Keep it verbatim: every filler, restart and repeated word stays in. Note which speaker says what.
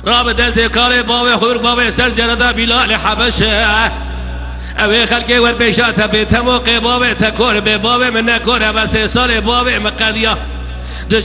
Speaker 1: راب دست کار باوی خور باوی سر جردا بلال حبشه اوی خلقی ور بیشات بیت موقع باوی تکور به باوی من نکور و سه سال باوی مقدیا